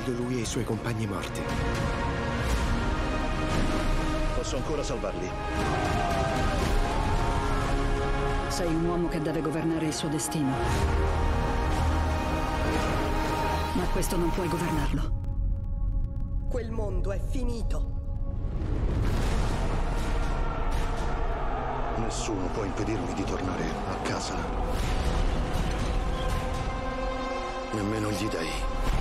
vedo lui e i suoi compagni morti. Posso ancora salvarli. Sei un uomo che deve governare il suo destino. Ma questo non puoi governarlo. Quel mondo è finito. Nessuno può impedirmi di tornare a casa. Nemmeno gli dei.